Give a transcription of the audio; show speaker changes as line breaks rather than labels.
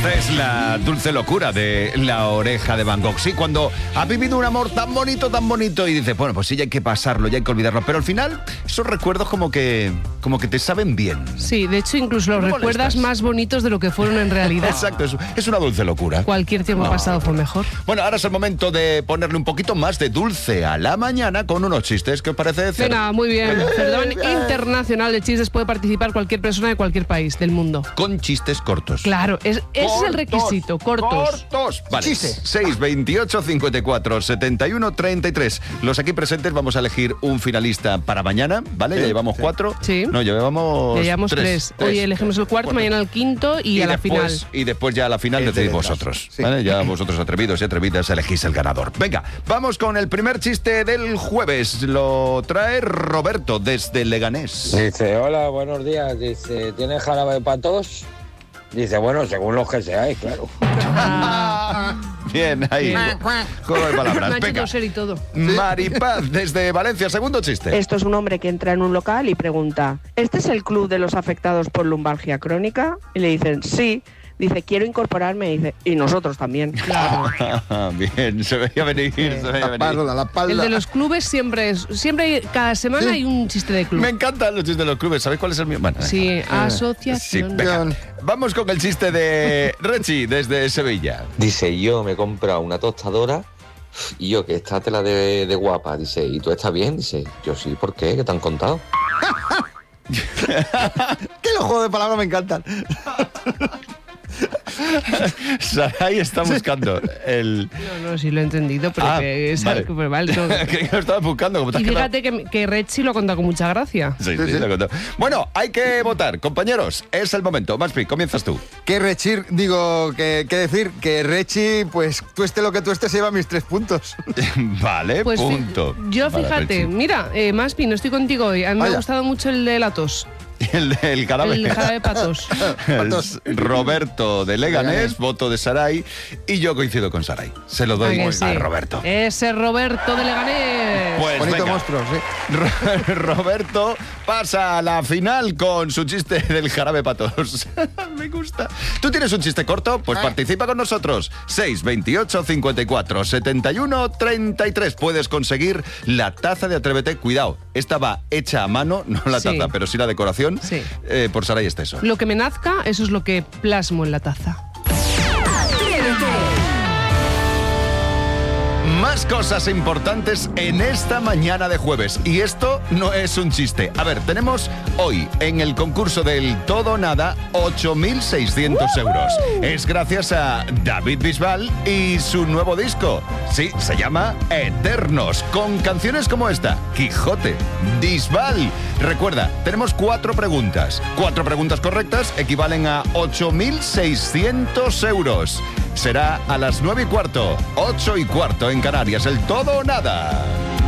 Esta es la dulce locura de La Oreja de Van Gogh. Sí, cuando ha vivido un amor tan bonito y dices, bueno, pues sí, ya hay que pasarlo, ya hay que olvidarlo. Pero al final, esos recuerdos como que te saben bien.
Sí, de hecho, incluso los recuerdas más bonitos de lo que fueron en realidad.
Exacto, es una dulce locura.
Cualquier tiempo pasado fue mejor.
Bueno, ahora es el momento de ponerle un poquito más de dulce a la mañana con unos chistes. ¿Qué os parece?
Venga, muy bien. Certamen internacional de chistes puede participar cualquier persona de cualquier país del mundo.
Con chistes cortos.
Claro, ese es el requisito, cortos.
Vale.
Chiste.
6, 28, 54, 71, 33. Los aquí presentes vamos a elegir un finalista para mañana, ¿vale? Ya llevamos 4.
Sí.
No, ya llevamos
3. Hoy elegimos el cuarto, mañana el quinto y a la final.
Y después ya a la final decidís vosotros.
Sí.
¿Vale? Ya vosotros atrevidos y atrevidas elegís el ganador. Venga, vamos con el primer chiste del jueves. Lo trae Roberto desde Leganés.
Dice, hola, buenos días. Dice, ¿tienes jarabe para tos? Dice, bueno, según los que seáis, claro.
Bien, ahí. Juego de palabras.
Me ha hecho
Venga.
toser y todo.
Maripaz desde Valencia, segundo chiste.
Esto es un hombre que entra en un local y pregunta, ¿este es el club de los afectados por lumbalgia crónica? Y le dicen, sí. Dice, quiero incorporarme. Y dice, y nosotros también.
Claro.
Bien, se veía venir, se veía
La
venir.
espalda.
El de los clubes siempre cada semana hay un chiste de club.
Me encantan los chistes de los clubes. ¿Sabéis cuál es el mío? Bueno,
Sí,
sí,
asociación.
venga. Vamos con el chiste de Rechi desde Sevilla.
Dice, yo me he comprado una tostadora y yo, que esta tela de guapa. Dice, ¿y tú estás bien? Dice, yo sí, ¿por qué? ¿Qué te han contado?
Que los juegos de palabras me encantan.
Saray está buscando el...
No, sí lo he entendido, pero que es
vale.
algo que vale. No.
Creí que lo estabas buscando. Como te has
Y
quedado-
fíjate que Rechi lo ha contado con mucha gracia.
Sí, lo he contado. Bueno, hay que votar, compañeros. Es el momento. Maspi, comienzas tú.
Que decir que Rechi, pues tueste lo que tueste, se lleva mis 3 puntos.
Vale,
Pues
punto.
yo
Vale,
fíjate,
Rechi.
mira, Maspi, no estoy contigo hoy. A mí me ha
Vaya.
gustado mucho el de la tos.
El cadáver.
El jarabe patos.
Patos.
Roberto de Leganés, voto de Saray. Y yo coincido con Saray. Se lo doy
¿A que sí?
a Roberto.
Ese Roberto de Leganés.
Pues
Bonito
venga.
monstruo, sí.
Roberto pasa a la final con su chiste del jarabe patos. Me gusta. ¿Tú tienes un chiste corto? Pues participa con nosotros. 6, 28, 54, 71, 33. Puedes conseguir la taza de Atrévete. Cuidado, esta va hecha a mano, no la
Sí.
taza, pero sí la decoración,
Sí.
por Saray Esteso.
Lo que me nazca, eso es lo que plasmo en la taza.
Más cosas importantes en esta mañana de jueves. Y esto no es un chiste. A ver, tenemos hoy en el concurso del Todo o Nada 8.600 euros. Es gracias a David Bisbal y su nuevo disco. Sí, se llama Eternos, con canciones como esta, Quijote, Bisbal. Recuerda, tenemos 4 preguntas. 4 preguntas correctas equivalen a 8.600 euros. Será a las 9:15, 8:15 en Canarias, el Todo o Nada.